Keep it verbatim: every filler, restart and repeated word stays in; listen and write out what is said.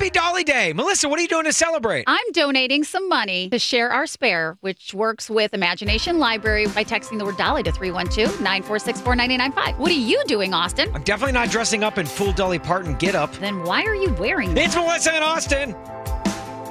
Happy Dolly Day. Melissa, what are you doing to celebrate? I'm donating some money to Share Our Spare, which works with Imagination Library by texting the word Dolly to three one two, nine four six, four nine nine five. What are you doing, Austin? I'm definitely not dressing up in full Dolly Parton get-up. Then why are you wearing that? It's Melissa and Austin.